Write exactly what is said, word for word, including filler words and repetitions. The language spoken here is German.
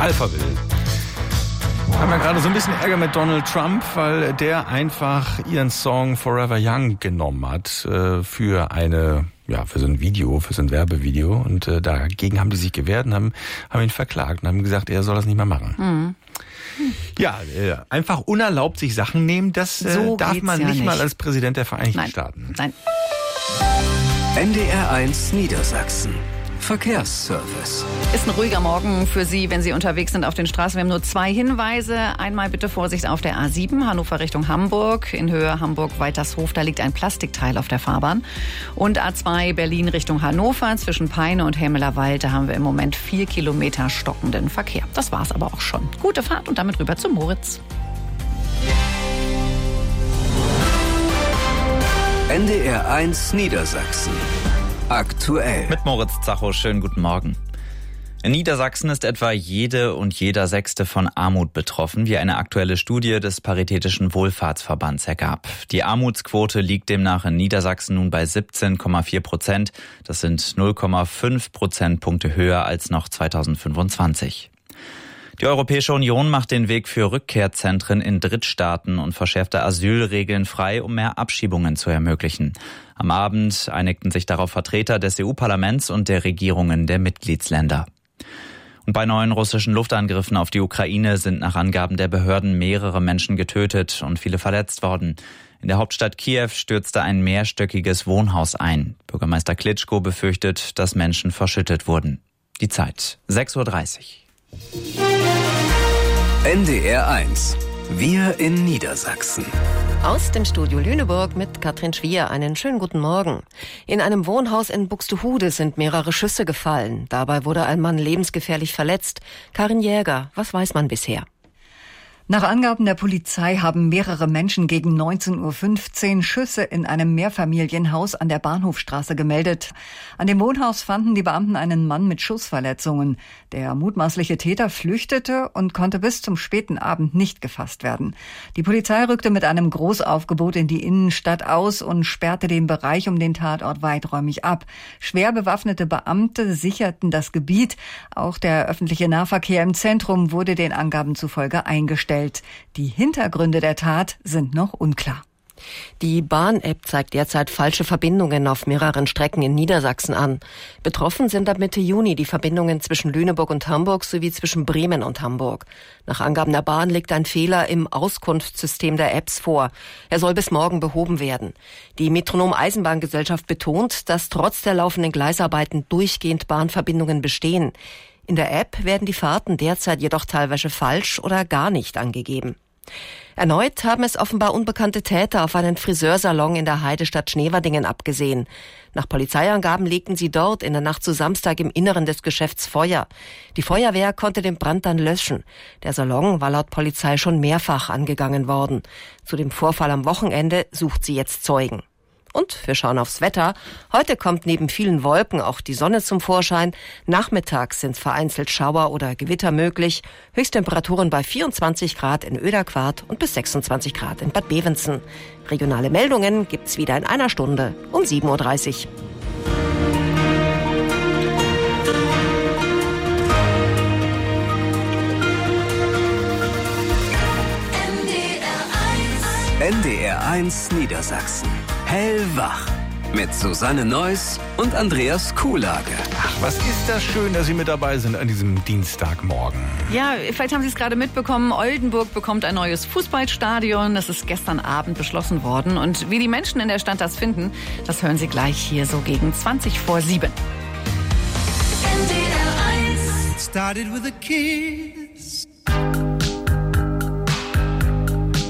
Alphaville. Wir haben ja gerade so ein bisschen Ärger mit Donald Trump, weil der einfach ihren Song Forever Young genommen hat äh, für eine, ja, für so ein Video, für so ein Werbevideo. Und äh, dagegen haben die sich gewehrt und haben, haben ihn verklagt und haben gesagt, er soll das nicht mehr machen. Mhm. Ja, äh, einfach unerlaubt sich Sachen nehmen, das äh, so darf man ja nicht, nicht mal als Präsident der Vereinigten Nein. Staaten. Nein. N D R eins Niedersachsen. Verkehrsservice. Ist ein ruhiger Morgen für Sie, wenn Sie unterwegs sind auf den Straßen. Wir haben nur zwei Hinweise. Einmal bitte Vorsicht auf der A sieben, Hannover Richtung Hamburg. In Höhe Hamburg-Weitershof, da liegt ein Plastikteil auf der Fahrbahn. Und A zwei Berlin Richtung Hannover. Zwischen Peine und Helmelerwald, da haben wir im Moment vier Kilometer stockenden Verkehr. Das war's aber auch schon. Gute Fahrt und damit rüber zu Moritz. N D R eins Niedersachsen. Aktuell. Mit Moritz Zacho, schönen guten Morgen. In Niedersachsen ist etwa jede und jeder Sechste von Armut betroffen, wie eine aktuelle Studie des Paritätischen Wohlfahrtsverbands ergab. Die Armutsquote liegt demnach in Niedersachsen nun bei siebzehn Komma vier Prozent. Das sind null Komma fünf Prozentpunkte höher als noch zweitausendfünfundzwanzig. Die Europäische Union macht den Weg für Rückkehrzentren in Drittstaaten und verschärfte Asylregeln frei, um mehr Abschiebungen zu ermöglichen. Am Abend einigten sich darauf Vertreter des E U-Parlaments und der Regierungen der Mitgliedsländer. Und bei neuen russischen Luftangriffen auf die Ukraine sind nach Angaben der Behörden mehrere Menschen getötet und viele verletzt worden. In der Hauptstadt Kiew stürzte ein mehrstöckiges Wohnhaus ein. Bürgermeister Klitschko befürchtet, dass Menschen verschüttet wurden. Die Zeit sechs Uhr dreißig. N D R eins. Wir in Niedersachsen. Aus dem Studio Lüneburg mit Katrin Schwier. Einen schönen guten Morgen. In einem Wohnhaus in Buxtehude sind mehrere Schüsse gefallen. Dabei wurde ein Mann lebensgefährlich verletzt. Karin Jäger, was weiß man bisher? Nach Angaben der Polizei haben mehrere Menschen gegen neunzehn Uhr fünfzehn Schüsse in einem Mehrfamilienhaus an der Bahnhofstraße gemeldet. An dem Wohnhaus fanden die Beamten einen Mann mit Schussverletzungen. Der mutmaßliche Täter flüchtete und konnte bis zum späten Abend nicht gefasst werden. Die Polizei rückte mit einem Großaufgebot in die Innenstadt aus und sperrte den Bereich um den Tatort weiträumig ab. Schwer bewaffnete Beamte sicherten das Gebiet. Auch der öffentliche Nahverkehr im Zentrum wurde den Angaben zufolge eingestellt. Die Hintergründe der Tat sind noch unklar. Die Bahn-App zeigt derzeit falsche Verbindungen auf mehreren Strecken in Niedersachsen an. Betroffen sind ab Mitte Juni die Verbindungen zwischen Lüneburg und Hamburg sowie zwischen Bremen und Hamburg. Nach Angaben der Bahn liegt ein Fehler im Auskunftssystem der Apps vor. Er soll bis morgen behoben werden. Die Metronom-Eisenbahngesellschaft betont, dass trotz der laufenden Gleisarbeiten durchgehend Bahnverbindungen bestehen. In der App werden die Fahrten derzeit jedoch teilweise falsch oder gar nicht angegeben. Erneut haben es offenbar unbekannte Täter auf einen Friseursalon in der Heidestadt Schneverdingen abgesehen. Nach Polizeiangaben legten sie dort in der Nacht zu Samstag im Inneren des Geschäfts Feuer. Die Feuerwehr konnte den Brand dann löschen. Der Salon war laut Polizei schon mehrfach angegangen worden. Zu dem Vorfall am Wochenende sucht sie jetzt Zeugen. Und wir schauen aufs Wetter. Heute kommt neben vielen Wolken auch die Sonne zum Vorschein. Nachmittags sind vereinzelt Schauer oder Gewitter möglich. Höchsttemperaturen bei vierundzwanzig Grad in Oederquart und bis sechsundzwanzig Grad in Bad Bevensen. Regionale Meldungen gibt's wieder in einer Stunde um sieben Uhr dreißig. N D R eins Niedersachsen. Hellwach. Mit Susanne Neuss und Andreas Kuhlage. Ach, was ist das schön, dass Sie mit dabei sind an diesem Dienstagmorgen. Ja, vielleicht haben Sie es gerade mitbekommen. Oldenburg bekommt ein neues Fußballstadion. Das ist gestern Abend beschlossen worden. Und wie die Menschen in der Stadt das finden, das hören Sie gleich hier so gegen zwanzig vor sieben. N D R eins. Started with a kiss.